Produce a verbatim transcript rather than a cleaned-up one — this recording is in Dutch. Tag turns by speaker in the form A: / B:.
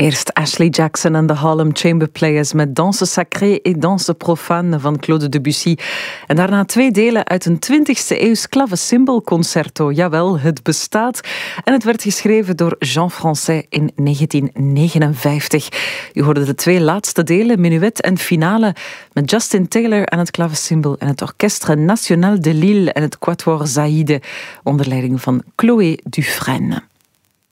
A: Eerst Ashley Jackson en de Harlem Chamber Players met Danse Sacrée et Danse Profane van Claude Debussy. En daarna twee delen uit een twintigste eeuws clavecimbal-concerto. Jawel, het bestaat. En het werd geschreven door Jean Français in negentien negenenvijftig. U hoorde de twee laatste delen, menuet en finale, met Justin Taylor aan het clavecimbal en het Orchestre National de Lille en het Quatuor Zaïde, onder leiding van Chloé Dufresne.